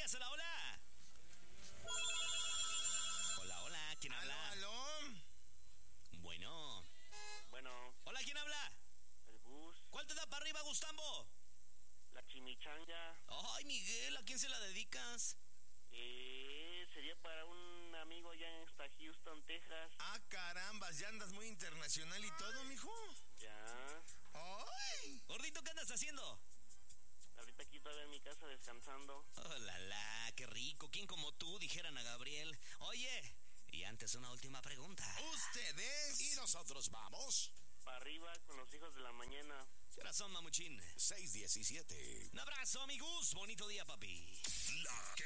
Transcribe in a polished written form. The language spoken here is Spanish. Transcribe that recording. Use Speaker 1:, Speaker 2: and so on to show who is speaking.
Speaker 1: días, hola, hola. Hola, hola, ¿quién habla?
Speaker 2: Aló.
Speaker 1: Bueno. Hola, ¿quién habla?
Speaker 3: El bus,
Speaker 1: ¿Cuál te da para arriba, Gustambo?
Speaker 3: la chimichanga,
Speaker 1: Ay, Miguel, ¿a quién se la dedicas?
Speaker 3: sería para un amigo allá en Houston, Texas.
Speaker 2: Ah, carambas, ya andas muy internacional y todo, mijo.
Speaker 3: Ya,
Speaker 2: ¡Ay!
Speaker 1: Gordito, ¿qué andas haciendo?
Speaker 3: ahorita aquí todavía en mi casa descansando.
Speaker 1: Oh, la, qué rico. ¿Quién como tú? Dijeran a Gabriel. Oye, y antes una última pregunta.
Speaker 2: Ustedes.
Speaker 4: Y nosotros vamos.
Speaker 3: Para arriba con los hijos de la mañana.
Speaker 1: ¿Qué horas son, mamuchín?
Speaker 4: 6:17.
Speaker 1: Un abrazo, amigos. Bonito día, papi.
Speaker 4: La que